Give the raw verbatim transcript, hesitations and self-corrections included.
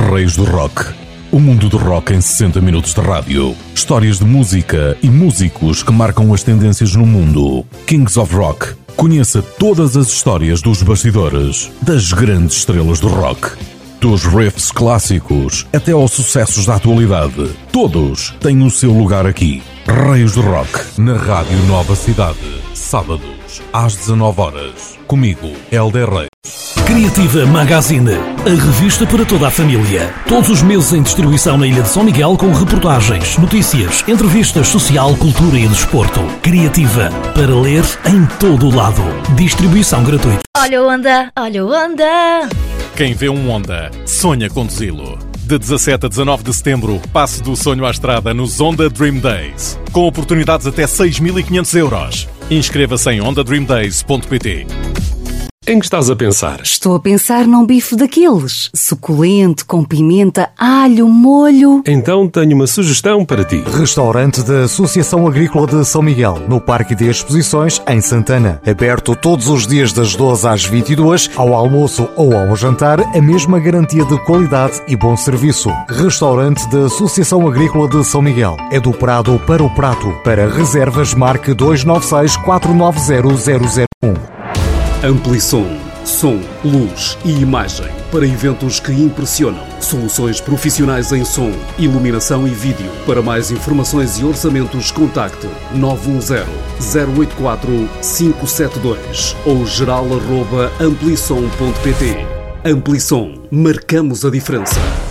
Reis do Rock. O mundo do rock em sessenta minutos de rádio. Histórias de música e músicos que marcam as tendências no mundo. Kings of Rock. Conheça todas as histórias dos bastidores das grandes estrelas do rock. Dos riffs clássicos até aos sucessos da atualidade. Todos têm o seu lugar aqui. Reis do Rock, na Rádio Nova Cidade. Sábados, às dezanove horas. Comigo, Helder Reis. Criativa Magazine, a revista para toda a família. Todos os meses em distribuição na Ilha de São Miguel com reportagens, notícias, entrevistas, social, cultura e desporto. Criativa, para ler em todo o lado. Distribuição gratuita. Olha o Honda, olha o Honda. Quem vê um Honda, sonha conduzi-lo. De dezassete a dezanove de setembro, passe do sonho à estrada nos Honda Dream Days. Com oportunidades até seis mil e quinhentos euros. Inscreva-se em honda dream days ponto pt. Em que estás a pensar? Estou a pensar num bife daqueles. Suculento, com pimenta, alho, molho. Então tenho uma sugestão para ti. Restaurante da Associação Agrícola de São Miguel, no Parque de Exposições, em Santana. Aberto todos os dias das doze às vinte e duas, ao almoço ou ao jantar, a mesma garantia de qualidade e bom serviço. Restaurante da Associação Agrícola de São Miguel. É do Prado para o Prato. Para reservas, marque dois nove seis, quatro nove zero, zero zero um. Amplisom. Som, luz e imagem para eventos que impressionam. Soluções profissionais em som, iluminação e vídeo. Para mais informações e orçamentos, contacte nove um zero, zero oito quatro, cinco sete dois ou geral arroba amplisom ponto pt. Amplisom. Marcamos a diferença.